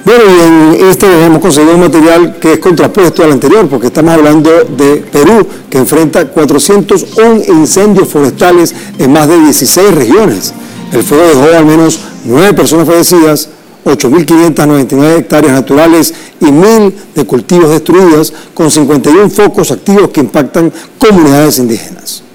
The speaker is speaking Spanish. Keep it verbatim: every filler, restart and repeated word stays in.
Bueno, y en este hemos conseguido un material que es contrapuesto al anterior, porque estamos hablando de Perú, que enfrenta cuatrocientos uno incendios forestales en más de dieciséis regiones. El fuego dejó al menos nueve personas fallecidas, ocho mil quinientas noventa y nueve hectáreas naturales y mil de cultivos destruidas, con cincuenta y uno focos activos que impactan comunidades indígenas.